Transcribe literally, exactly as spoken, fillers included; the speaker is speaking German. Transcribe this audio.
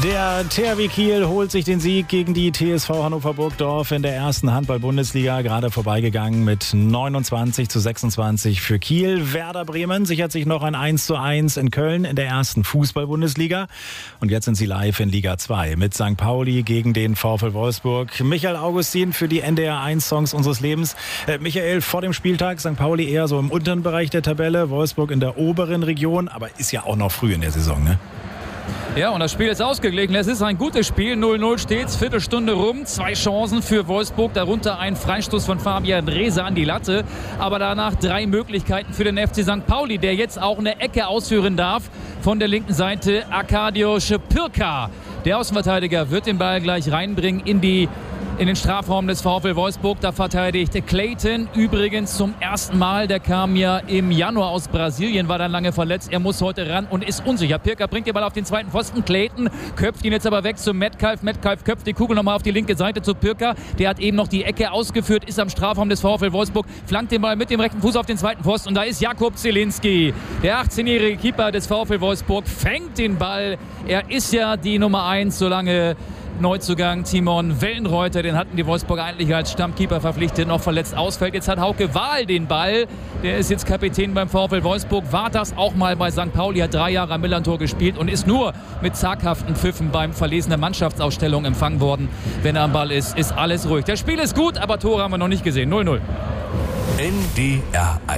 Der T H W Kiel holt sich den Sieg gegen die T S V Hannover Burgdorf in der ersten Handball-Bundesliga. Gerade vorbeigegangen mit neunundzwanzig zu sechsundzwanzig für Kiel. Werder Bremen sichert sich noch ein eins zu eins in Köln in der ersten Fußball-Bundesliga. Und jetzt sind sie live in Liga zwei mit Sankt Pauli gegen den VfL Wolfsburg. Michael Augustin für die N D R eins Songs unseres Lebens. Äh, Michael, vor dem Spieltag Sankt Pauli eher so im unteren Bereich der Tabelle, Wolfsburg in der oberen Region, aber ist ja auch noch früh in der Saison, ne? Ja, und das Spiel ist ausgeglichen. Es ist ein gutes Spiel. null null steht's, Viertelstunde rum. Zwei Chancen für Wolfsburg, darunter ein Freistoß von Fabian Rehse an die Latte. Aber danach drei Möglichkeiten für den F C Sankt Pauli, der jetzt auch eine Ecke ausführen darf. Von der linken Seite Arkadiusz Pirka. Der Außenverteidiger wird den Ball gleich reinbringen in die in den Strafraum des VfL Wolfsburg. Da verteidigt Clayton übrigens zum ersten Mal. Der kam ja im Januar aus Brasilien, war dann lange verletzt. Er muss heute ran und ist unsicher. Pirka bringt den Ball auf den zweiten Pfosten. Clayton köpft ihn jetzt aber weg zu Metcalf. Metcalf köpft die Kugel nochmal auf die linke Seite zu Pirka. Der hat eben noch die Ecke ausgeführt, ist am Strafraum des VfL Wolfsburg, flankt den Ball mit dem rechten Fuß auf den zweiten Pfosten. Und da ist Jakub Zielinski, der achtzehnjährige Keeper des VfL Wolfsburg, fängt den Ball. Er ist ja die Nummer eins, solange Neuzugang Timon Wellenreuter, den hatten die Wolfsburger eigentlich als Stammkeeper verpflichtet, noch verletzt ausfällt. Jetzt hat Hauke Wahl den Ball. Der ist jetzt Kapitän beim VfL Wolfsburg. War das auch mal bei Sankt Pauli, hat drei Jahre am Millantor gespielt und ist nur mit zaghaften Pfiffen beim Verlesen der Mannschaftsausstellung empfangen worden. Wenn er am Ball ist, ist alles ruhig. Das Spiel ist gut, aber Tore haben wir noch nicht gesehen. null null. N D R